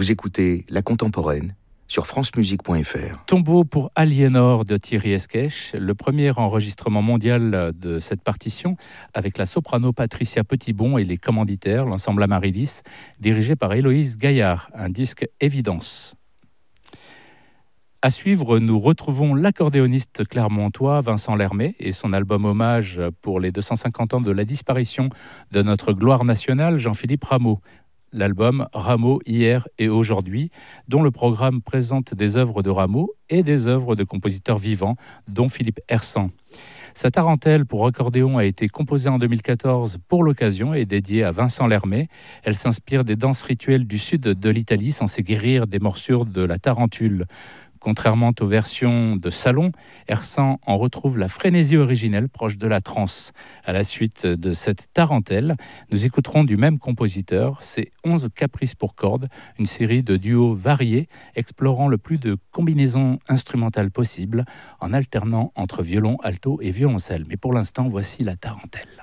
Vous écoutez La Contemporaine sur francemusique.fr. Tombeau pour Aliénor de Thierry Esquèche, le premier enregistrement mondial de cette partition avec la soprano Patricia Petitbon et les commanditaires, l'ensemble Amaryllis, dirigé par Héloïse Gaillard, un disque évidence. À suivre, nous retrouvons l'accordéoniste clermontois Vincent Lermet et son album hommage pour les 250 ans de la disparition de notre gloire nationale, Jean-Philippe Rameau. L'album Rameau hier et aujourd'hui, dont le programme présente des œuvres de Rameau et des œuvres de compositeurs vivants, dont Philippe Hersant. Sa tarentelle pour accordéon a été composée en 2014 pour l'occasion et dédiée à Vincent Lermet. Elle s'inspire des danses rituelles du sud de l'Italie, censées guérir des morsures de la tarentule. Contrairement aux versions de salon, Hersant en retrouve la frénésie originelle proche de la trance. À la suite de cette tarentelle, nous écouterons du même compositeur ses 11 caprices pour cordes, une série de duos variés explorant le plus de combinaisons instrumentales possibles en alternant entre violon, alto et violoncelle. Mais pour l'instant, voici la tarentelle.